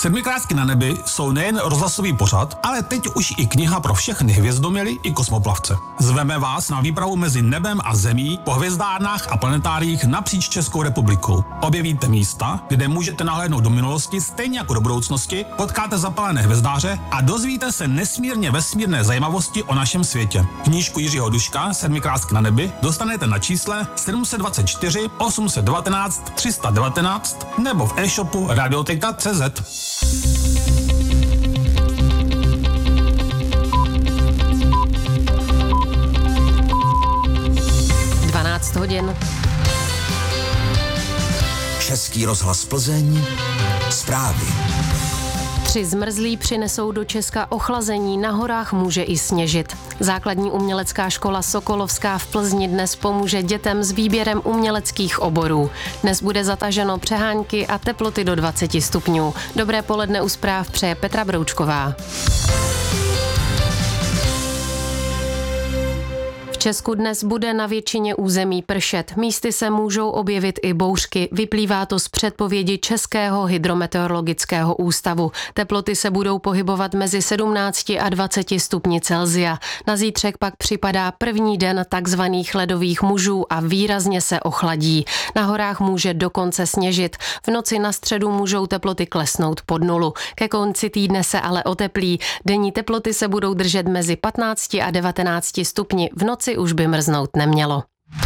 Sedmikrásky na nebi jsou nejen rozhlasový pořad, ale teď už i kniha pro všechny hvězdoměly i kosmoplavce. Zveme vás na výpravu mezi nebem a zemí po hvězdárnách a planetáriích napříč Českou republikou. Objevíte místa, kde můžete nahlédnout do minulosti stejně jako do budoucnosti, potkáte zapalené hvězdáře a dozvíte se nesmírně vesmírné zajímavosti o našem světě. Knížku Jiřího Duška Sedmikrásky na nebi dostanete na čísle 724 819 319 nebo v e-shopu Radioteka.cz. 12 hodin. Český rozhlas Plzeň, zprávy. 3 zmrzlí přinesou do Česka ochlazení, na horách může i sněžit. Základní umělecká škola Sokolovská v Plzni dnes pomůže dětem s výběrem uměleckých oborů. Dnes bude zataženo přehánky a teploty do 20 stupňů. Dobré poledne u zpráv přeje Petra Broučková. V Česku dnes bude na většině území pršet. Místy se můžou objevit i bouřky. Vyplývá to z předpovědi Českého hydrometeorologického ústavu. Teploty se budou pohybovat mezi 17 a 20 stupni Celsia. Na zítřek pak připadá první den takzvaných ledových mužů a výrazně se ochladí. Na horách může dokonce sněžit. V noci na středu můžou teploty klesnout pod nulu. Ke konci týdne se ale oteplí. Denní teploty se budou držet mezi 15 a 19 stupni. V noci už by mrznout nemělo.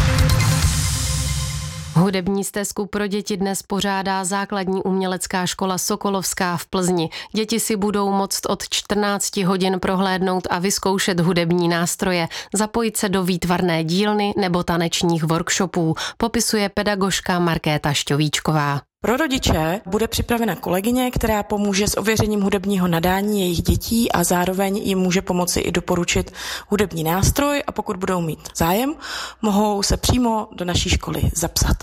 Hudební stezku pro děti dnes pořádá základní umělecká škola Sokolovská v Plzni. Děti si budou moct od 14 hodin prohlédnout a vyzkoušet hudební nástroje, zapojit se do výtvarné dílny nebo tanečních workshopů, popisuje pedagožka Markéta Šťovíčková. Pro rodiče bude připravena kolegyně, která pomůže s ověřením hudebního nadání jejich dětí a zároveň jim může pomoci i doporučit hudební nástroj a pokud budou mít zájem, mohou se přímo do naší školy zapsat.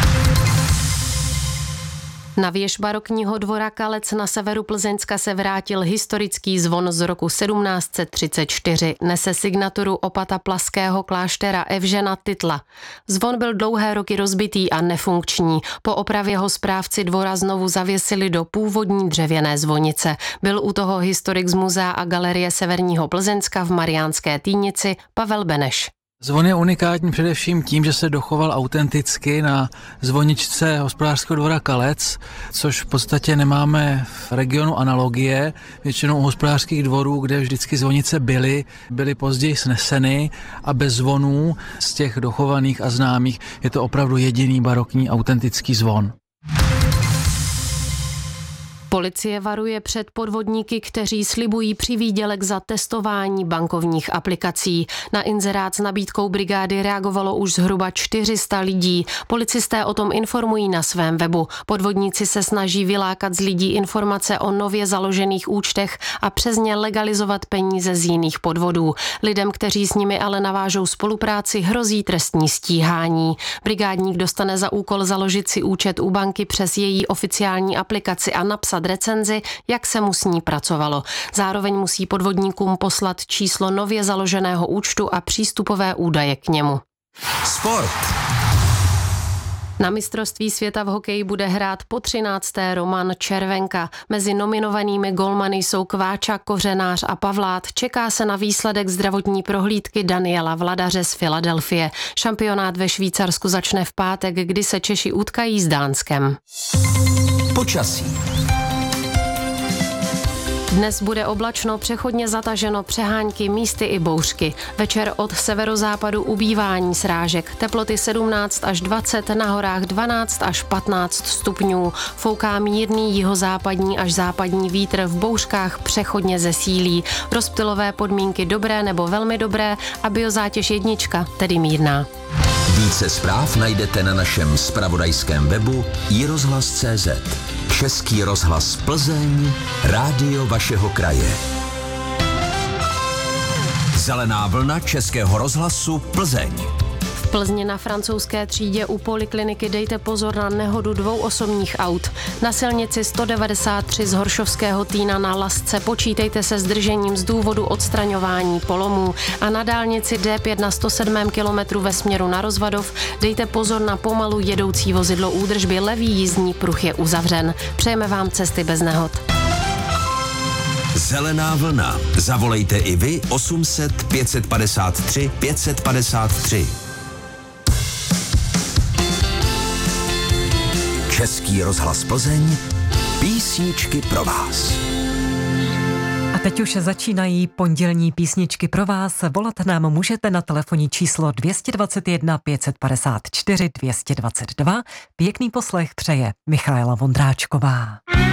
Na věž barokního dvora Kalec na severu Plzeňska se vrátil historický zvon z roku 1734. Nese signaturu opata plaského kláštera Evžena Titla. Zvon byl dlouhé roky rozbitý a nefunkční. Po opravě ho správci dvora znovu zavěsili do původní dřevěné zvonice. Byl u toho historik z Muzea a galerie Severního Plzeňska v Mariánské Týnici Pavel Beneš. Zvon je unikátní především tím, že se dochoval autenticky na zvoničce hospodářského dvora Kalec, což v podstatě nemáme v regionu analogie. Většinou u hospodářských dvorů, kde vždycky zvonice byly později sneseny a bez zvonů z těch dochovaných a známých je to opravdu jediný barokní autentický zvon. Policie varuje před podvodníky, kteří slibují přivýdělek za testování bankovních aplikací. Na inzerát s nabídkou brigády reagovalo už zhruba 400 lidí. Policisté o tom informují na svém webu. Podvodníci se snaží vylákat z lidí informace o nově založených účtech a přes ně legalizovat peníze z jiných podvodů. Lidem, kteří s nimi ale navážou spolupráci, hrozí trestní stíhání. Brigádník dostane za úkol založit si účet u banky přes její oficiální aplikaci a napsat recenzi, jak se mu s ní pracovalo. Zároveň musí podvodníkům poslat číslo nově založeného účtu a přístupové údaje k němu. Sport. Na mistrovství světa v hokeji bude hrát po 13. Roman Červenka. Mezi nominovanými golmany jsou Kváča, Kořenář a Pavlát. Čeká se na výsledek zdravotní prohlídky Daniela Vladaře z Filadelfie. Šampionát ve Švýcarsku začne v pátek, kdy se Češi utkají s Dánskem. Počasí. Dnes bude oblačno, přechodně zataženo, přehánky, místy i bouřky. Večer od severozápadu ubývání srážek. Teploty 17 až 20, na horách 12 až 15 stupňů. Fouká mírný jihozápadní až západní vítr, v bouřkách přechodně zesílí. Rozptylové podmínky dobré nebo velmi dobré a biozátěž 1, tedy mírná. Více zpráv najdete na našem zpravodajském webu iRozhlas.cz. Český rozhlas Plzeň, rádio vašeho kraje. Zelená vlna Českého rozhlasu Plzeň. V Plzni na Francouzské třídě u polikliniky dejte pozor na nehodu 2 osobních aut. Na silnici 193 z Horšovského Týna na Lasce počítejte se zdržením z důvodu odstraňování polomů a na dálnici D5 na 107. kilometru ve směru na Rozvadov dejte pozor na pomalu jedoucí vozidlo údržby, levý jízdní pruh je uzavřen. Přejeme vám cesty bez nehod. Zelená vlna. Zavolejte i vy 800 553 553. Český rozhlas Plzeň. Písničky pro vás. A teď už začínají pondělní písničky pro vás. Volat nám můžete na telefonní číslo 221 554 222. Pěkný poslech přeje Michaela Vondráčková.